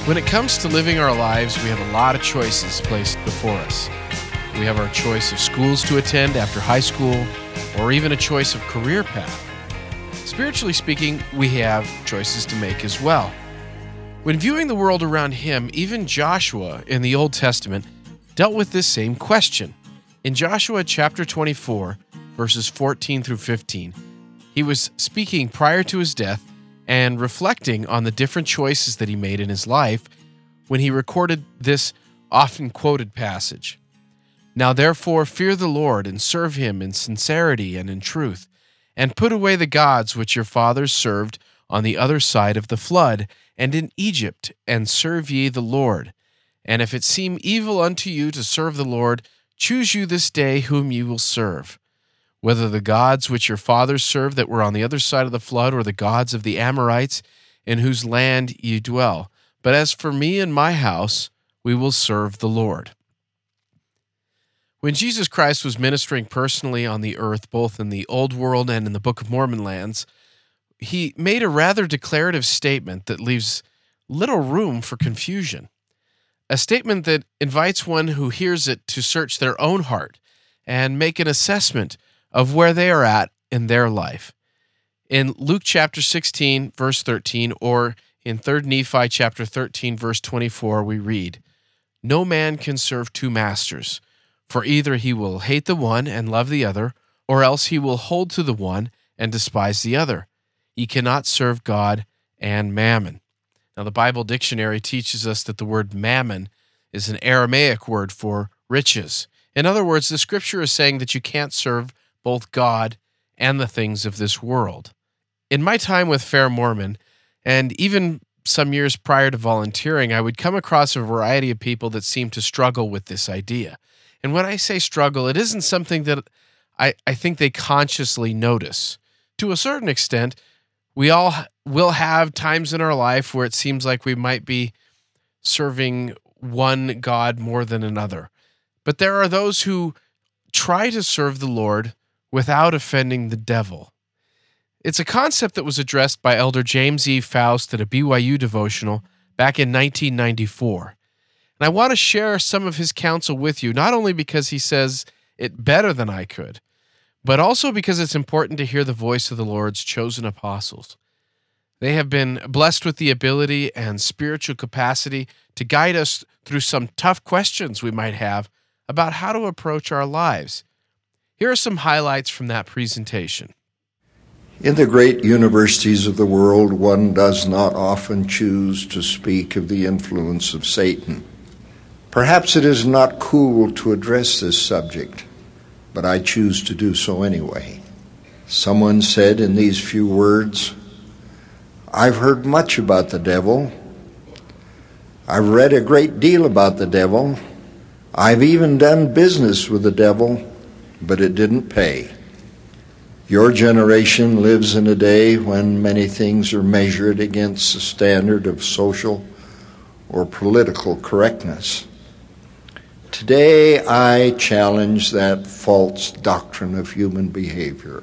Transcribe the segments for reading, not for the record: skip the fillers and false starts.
When it comes to living our lives, we have a lot of choices placed before us. We have our choice of schools to attend after high school, or even a choice of career path. Spiritually speaking, we have choices to make as well. When viewing the world around him, even Joshua in the Old Testament dealt with this same question. In Joshua chapter 24, verses 14 through 15, he was speaking prior to his death and reflecting on the different choices that he made in his life when he recorded this often quoted passage. Now therefore fear the Lord and serve him in sincerity and in truth, and put away the gods which your fathers served on the other side of the flood and in Egypt, and serve ye the Lord. And if it seem evil unto you to serve the Lord, choose you this day whom ye will serve, whether the gods which your fathers served that were on the other side of the flood, or the gods of the Amorites, in whose land ye dwell. But as for me and my house, we will serve the Lord. When Jesus Christ was ministering personally on the earth, both in the Old World and in the Book of Mormon lands, he made a rather declarative statement that leaves little room for confusion. A statement that invites one who hears it to search their own heart and make an assessment of where they are at in their life. In Luke chapter 16, verse 13, or in 3 Nephi chapter 13, verse 24, we read, "No man can serve two masters, for either he will hate the one and love the other, or else he will hold to the one and despise the other. Ye cannot serve God and mammon." Now, the Bible dictionary teaches us that the word mammon is an Aramaic word for riches. In other words, the scripture is saying that you can't serve both God and the things of this world. In my time with Fair Mormon, and even some years prior to volunteering, I would come across a variety of people that seemed to struggle with this idea. And when I say struggle, it isn't something that I think they consciously notice. To a certain extent, we all will have times in our life where it seems like we might be serving one God more than another. But there are those who try to serve the Lord without offending the devil. It's a concept that was addressed by Elder James E. Faust at a BYU devotional back in 1994. And I want to share some of his counsel with you, not only because he says it better than I could, but also because it's important to hear the voice of the Lord's chosen apostles. They have been blessed with the ability and spiritual capacity to guide us through some tough questions we might have about how to approach our lives. Here are some highlights from that presentation. In the great universities of the world, one does not often choose to speak of the influence of Satan. Perhaps it is not cool to address this subject, but I choose to do so anyway. Someone said in these few words, "I've heard much about the devil. I've read a great deal about the devil. I've even done business with the devil, but it didn't pay." Your generation lives in a day when many things are measured against the standard of social or political correctness. Today, I challenge that false doctrine of human behavior.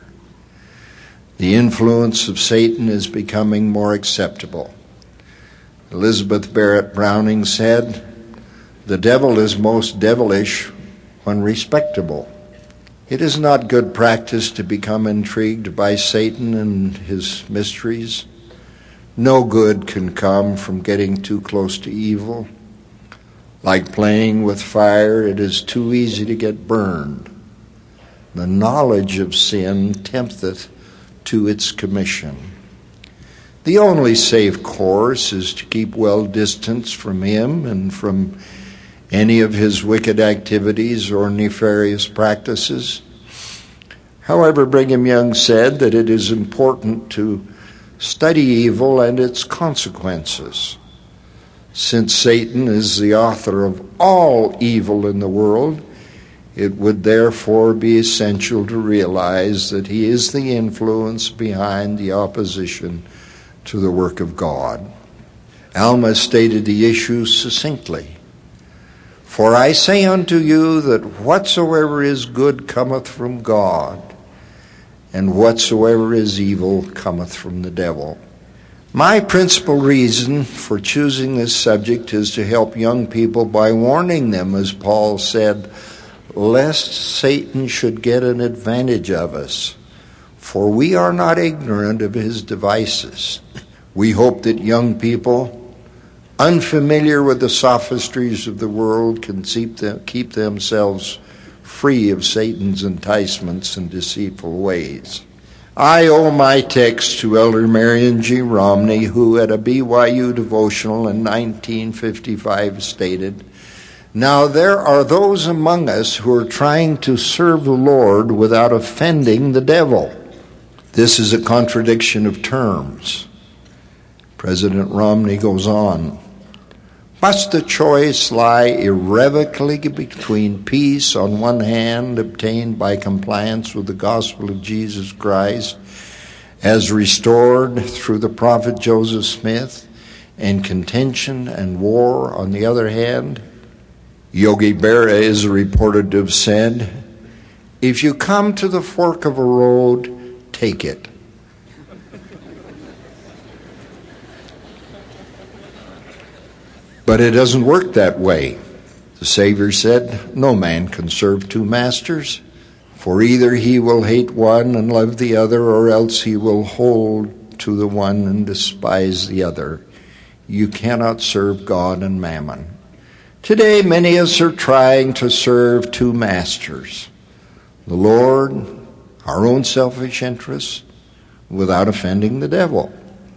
The influence of Satan is becoming more acceptable. Elizabeth Barrett Browning said, "The devil is most devilish when respectable." It is not good practice to become intrigued by Satan and his mysteries. No good can come from getting too close to evil. Like playing with fire, it is too easy to get burned. The knowledge of sin tempteth to its commission. The only safe course is to keep well distanced from him and from any of his wicked activities or nefarious practices. However, Brigham Young said that it is important to study evil and its consequences. Since Satan is the author of all evil in the world, it would therefore be essential to realize that he is the influence behind the opposition to the work of God. Alma stated the issue succinctly. "For I say unto you that whatsoever is good cometh from God, and whatsoever is evil cometh from the devil." My principal reason for choosing this subject is to help young people by warning them, as Paul said, lest Satan should get an advantage of us, for we are not ignorant of his devices. We hope that young people, unfamiliar with the sophistries of the world, can keep themselves free of Satan's enticements and deceitful ways. I owe my text to Elder Marion G. Romney, who at a BYU devotional in 1955 stated, "Now there are those among us who are trying to serve the Lord without offending the devil." This is a contradiction of terms. President Romney goes on, "Must the choice lie irrevocably between peace on one hand, obtained by compliance with the gospel of Jesus Christ, as restored through the prophet Joseph Smith, and contention and war on the other hand?" Yogi Berra is reported to have said, "If you come to the fork of a road, take it." But it doesn't work that way. The Savior said, "No man can serve two masters, for either he will hate one and love the other, or else he will hold to the one and despise the other. You cannot serve God and mammon." Today, many of us are trying to serve two masters, the Lord, our own selfish interests, without offending the devil.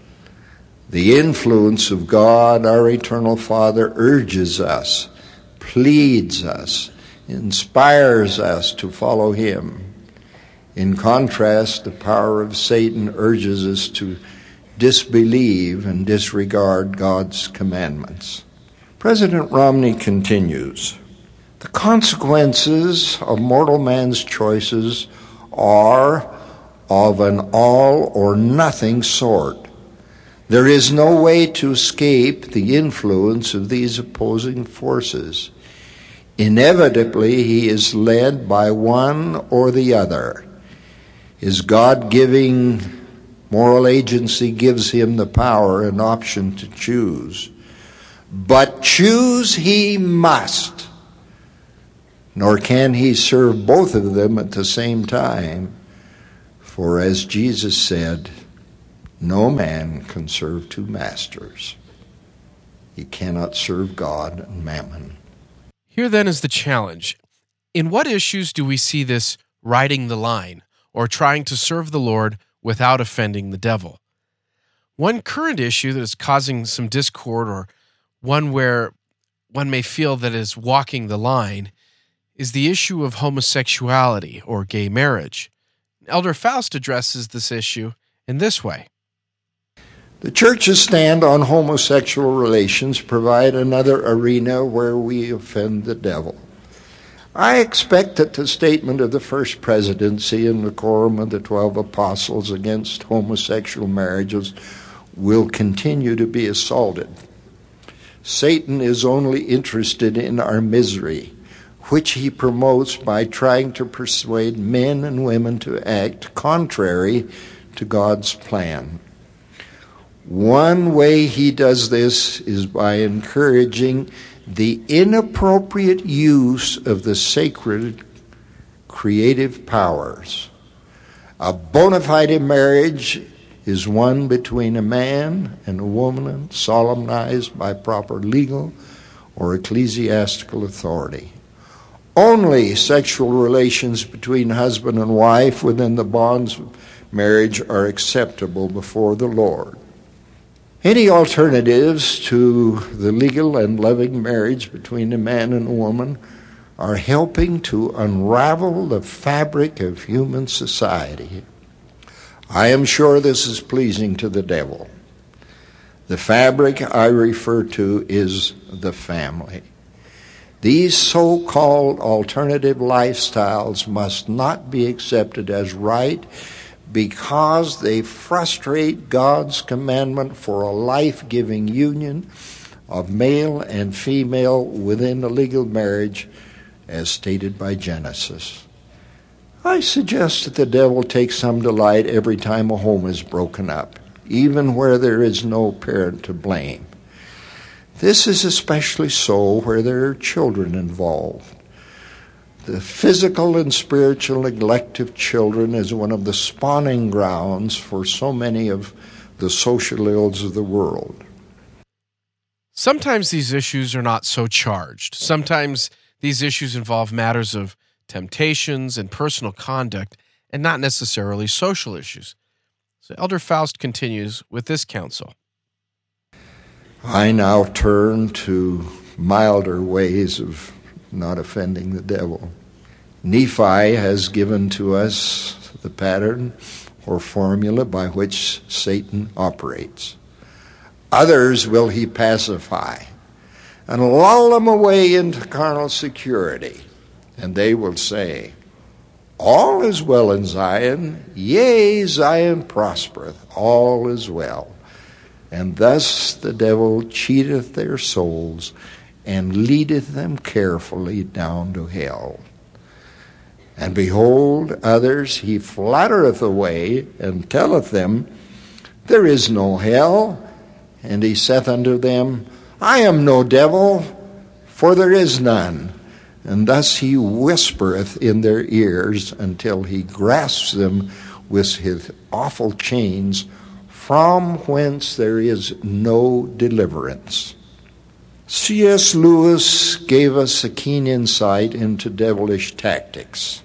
The influence of God, our eternal Father, urges us, pleads us, inspires us to follow him. In contrast, the power of Satan urges us to disbelieve and disregard God's commandments. President Romney continues, "The consequences of mortal man's choices are of an all or nothing sort. There is no way to escape the influence of these opposing forces. Inevitably, he is led by one or the other. His God-giving moral agency gives him the power and option to choose. But choose he must, nor can he serve both of them at the same time. For as Jesus said, no man can serve two masters. He cannot serve God and mammon." Here then is the challenge. In what issues do we see this riding the line, or trying to serve the Lord without offending the devil? One current issue that is causing some discord, or one where one may feel that is walking the line, is the issue of homosexuality or gay marriage. Elder Faust addresses this issue in this way. The church's stand on homosexual relations provide another arena where we offend the devil. I expect that the statement of the First Presidency and the Quorum of the 12 Apostles against homosexual marriages will continue to be assaulted. Satan is only interested in our misery, which he promotes by trying to persuade men and women to act contrary to God's plan. One way he does this is by encouraging the inappropriate use of the sacred creative powers. A bona fide marriage is one between a man and a woman, solemnized by proper legal or ecclesiastical authority. Only sexual relations between husband and wife within the bonds of marriage are acceptable before the Lord. Any alternatives to the legal and loving marriage between a man and a woman are helping to unravel the fabric of human society. I am sure this is pleasing to the devil. The fabric I refer to is the family. These so-called alternative lifestyles must not be accepted as right because they frustrate God's commandment for a life-giving union of male and female within a legal marriage as stated by Genesis. I suggest that the devil takes some delight every time a home is broken up. even where there is no parent to blame. This is especially so where there are children involved. The physical and spiritual neglect of children is one of the spawning grounds for so many of the social ills of the world. Sometimes these issues are not so charged. Sometimes these issues involve matters of temptations and personal conduct and not necessarily social issues. So Elder Faust continues with this counsel. I now turn to milder ways of not offending the devil. Nephi has given to us the pattern or formula by which Satan operates. Others will he pacify and lull them away into carnal security, and they will say, all is well in Zion, yea, Zion prospereth, all is well. And thus the devil cheateth their souls, and leadeth them carefully down to hell. And behold, others he flattereth away, and telleth them, there is no hell. And he saith unto them, I am no devil, for there is none. And thus he whispereth in their ears until he grasps them with his awful chains, from whence there is no deliverance. C.S. Lewis gave us a keen insight into devilish tactics.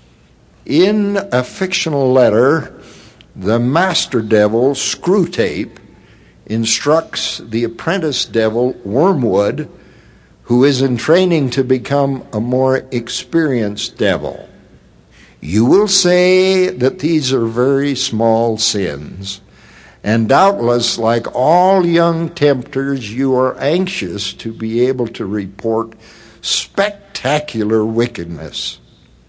In a fictional letter, the master devil, Screwtape, instructs the apprentice devil, Wormwood, who is in training to become a more experienced devil. You will say that these are very small sins, and doubtless, like all young tempters, you are anxious to be able to report spectacular wickedness.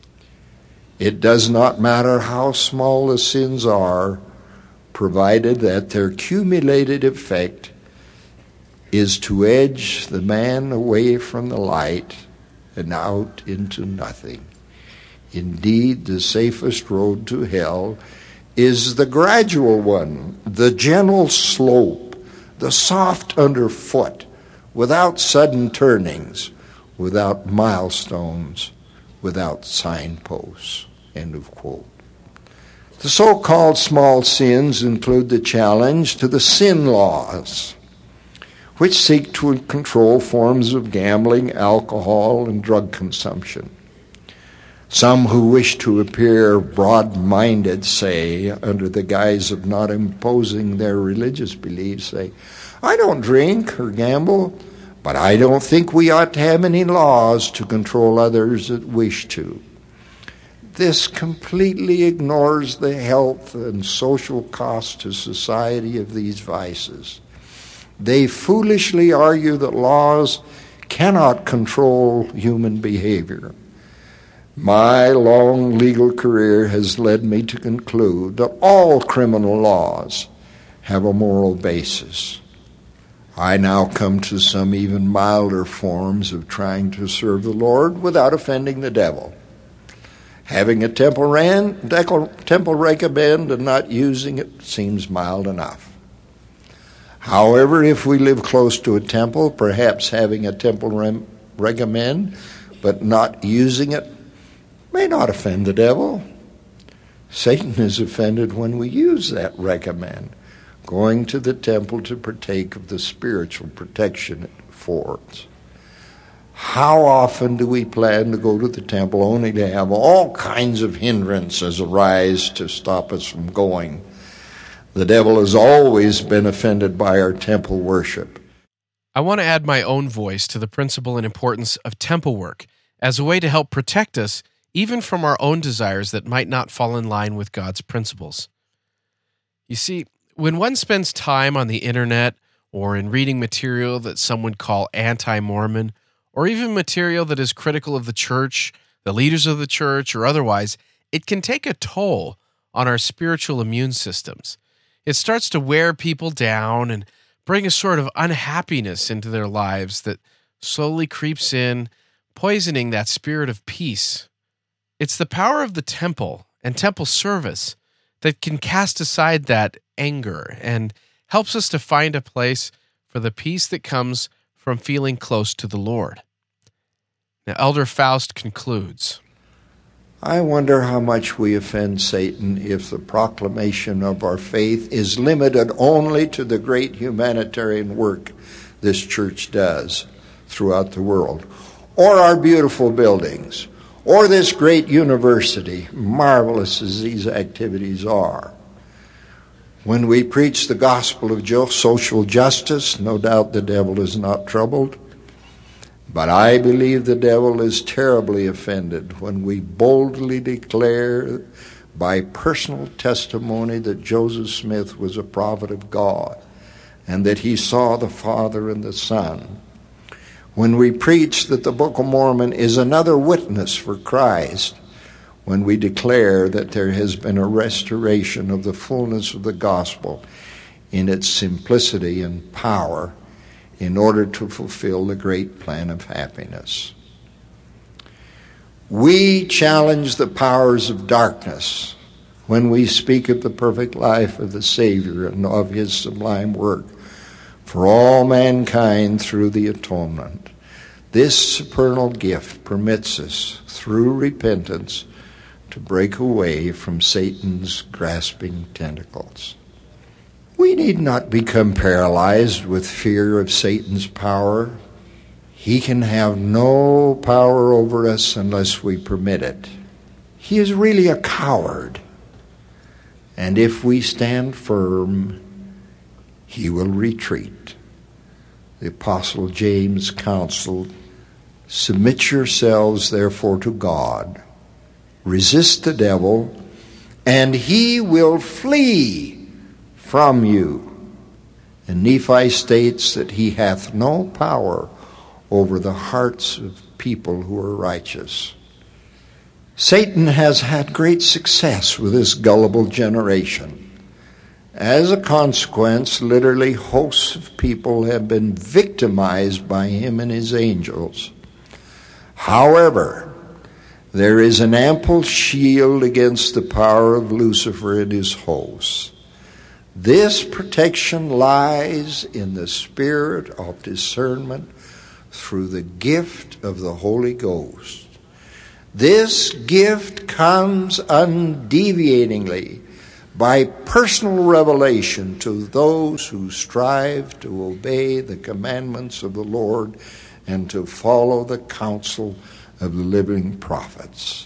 It does not matter how small the sins are, provided that their cumulated effect is to edge the man away from the light and out into nothing. Indeed, the safest road to hell is the gradual one, the gentle slope, the soft underfoot, without sudden turnings, without milestones, without signposts. End of quote. The so-called small sins include the challenge to the sin laws, which seek to control forms of gambling, alcohol, and drug consumption. Some who wish to appear broad-minded say, under the guise of not imposing their religious beliefs, say, I don't drink or gamble, but I don't think we ought to have any laws to control others that wish to. This completely ignores the health and social cost to society of these vices. They foolishly argue that laws cannot control human behavior. My long legal career has led me to conclude that all criminal laws have a moral basis. I now come to some even milder forms of trying to serve the Lord without offending the devil. Having a temple recommend and not using it seems mild enough. However, if we live close to a temple, perhaps having a temple recommend but not using it may not offend the devil. Satan is offended when we use that recommend, going to the temple to partake of the spiritual protection it affords. How often do we plan to go to the temple only to have all kinds of hindrances arise to stop us from going? The devil has always been offended by our temple worship. I want to add my own voice to the principle and importance of temple work as a way to help protect us even from our own desires that might not fall in line with God's principles. You see, when one spends time on the internet or in reading material that some would call anti-Mormon, or even material that is critical of the church, the leaders of the church, or otherwise, it can take a toll on our spiritual immune systems. It starts to wear people down and bring a sort of unhappiness into their lives that slowly creeps in, poisoning that spirit of peace. It's the power of the temple and temple service that can cast aside that anger and helps us to find a place for the peace that comes from feeling close to the Lord. Now, Elder Faust concludes, I wonder how much we offend Satan if the proclamation of our faith is limited only to the great humanitarian work this church does throughout the world, or our beautiful buildings, or this great university, marvelous as these activities are. When we preach the gospel of social justice, no doubt the devil is not troubled. But I believe the devil is terribly offended when we boldly declare by personal testimony that Joseph Smith was a prophet of God and that he saw the Father and the Son. When we preach that the Book of Mormon is another witness for Christ, when we declare that there has been a restoration of the fullness of the gospel in its simplicity and power in order to fulfill the great plan of happiness. We challenge the powers of darkness when we speak of the perfect life of the Savior and of his sublime work for all mankind through the atonement. This supernal gift permits us, through repentance, to break away from Satan's grasping tentacles. We need not become paralyzed with fear of Satan's power. He can have no power over us unless we permit it. He is really a coward. And if we stand firm, he will retreat. The Apostle James counseled, submit yourselves therefore to God. Resist the devil, and he will flee from you. And Nephi states that he hath no power over the hearts of people who are righteous. Satan has had great success with this gullible generation. As a consequence, literally hosts of people have been victimized by him and his angels. However, there is an ample shield against the power of Lucifer and his hosts. This protection lies in the spirit of discernment through the gift of the Holy Ghost. This gift comes undeviatingly by personal revelation to those who strive to obey the commandments of the Lord and to follow the counsel of the living prophets.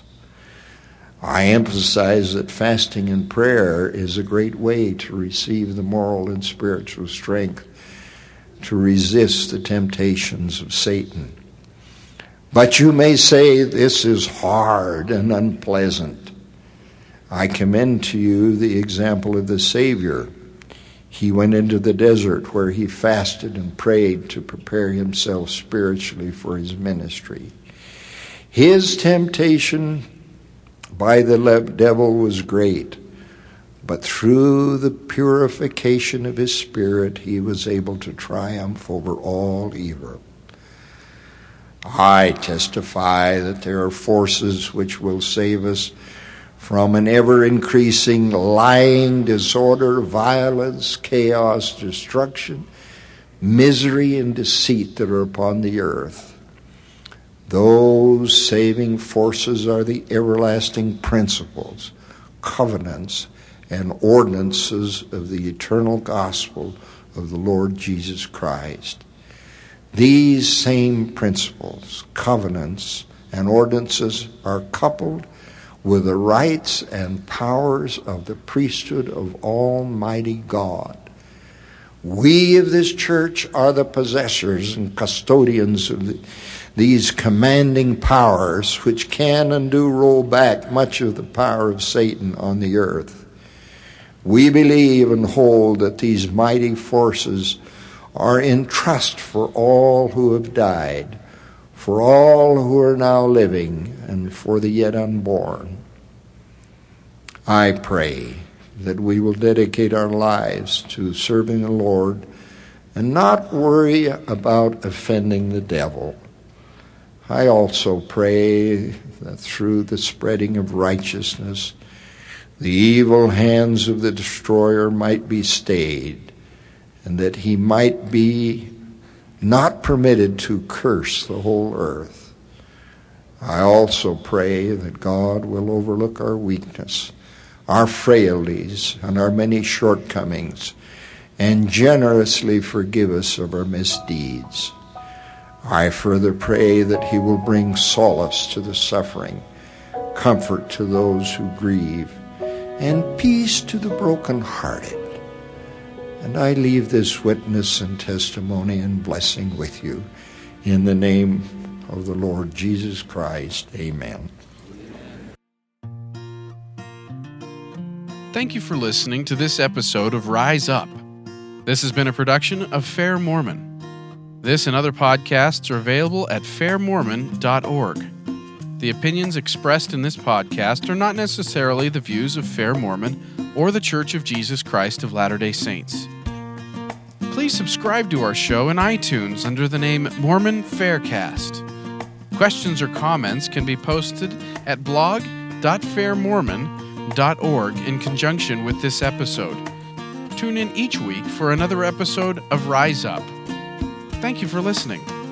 I emphasize that fasting and prayer is a great way to receive the moral and spiritual strength to resist the temptations of Satan. But you may say this is hard and unpleasant. I commend to you the example of the Savior. He went into the desert where he fasted and prayed to prepare himself spiritually for his ministry. His temptation by the devil was great, but through the purification of his spirit, he was able to triumph over all evil. I testify that there are forces which will save us from an ever-increasing lying, disorder, violence, chaos, destruction, misery, and deceit that are upon the earth. Those saving forces are the everlasting principles, covenants, and ordinances of the eternal gospel of the Lord Jesus Christ. These same principles, covenants, and ordinances are coupled with the rights and powers of the priesthood of Almighty God. We of this church are the possessors and custodians of these commanding powers which can and do roll back much of the power of Satan on the earth. We believe and hold that these mighty forces are in trust for all who have died, for all who are now living, and for the yet unborn. I pray that we will dedicate our lives to serving the Lord and not worry about offending the devil. I also pray that through the spreading of righteousness, the evil hands of the destroyer might be stayed, and that he might be not permitted to curse the whole earth. I also pray that God will overlook our weakness, our frailties, and our many shortcomings, and generously forgive us of our misdeeds. I further pray that he will bring solace to the suffering, comfort to those who grieve, and peace to the brokenhearted. And I leave this witness and testimony and blessing with you in the name of the Lord Jesus Christ. Amen. Thank you for listening to this episode of Rise Up. This has been a production of Fair Mormon. This and other podcasts are available at fairmormon.org. The opinions expressed in this podcast are not necessarily the views of Fair Mormon or the Church of Jesus Christ of Latter-day Saints. Please subscribe to our show in iTunes under the name Mormon Faircast. Questions or comments can be posted at blog.fairmormon.org in conjunction with this episode. Tune in each week for another episode of Rise Up. Thank you for listening.